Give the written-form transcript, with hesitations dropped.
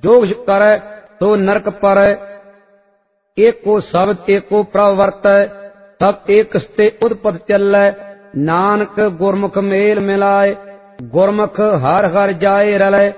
जोग करे तो नरक परै। एको शब्द एको प्रभ वर्तै, तब एक स्ते उदपत चलै। नानक गुरमुख मेल मिलाए, गुरमुख हर हर जाए रलै।